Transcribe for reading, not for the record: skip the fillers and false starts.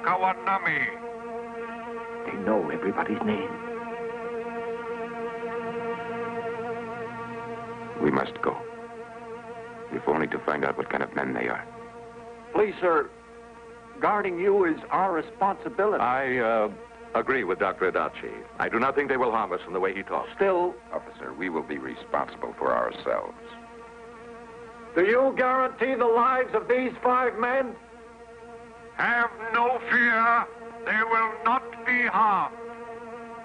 Kawanami. They know everybody's name. We must go. If only to find out what kind of men they are. Please, sir, guarding you is our responsibility. I agree with Dr. Adachi. I do not think they will harm us in the way he talks. Still, Officer, we will be responsible for ourselves. do you guarantee the lives of these 5 men? Have no fear. They will not be harmed.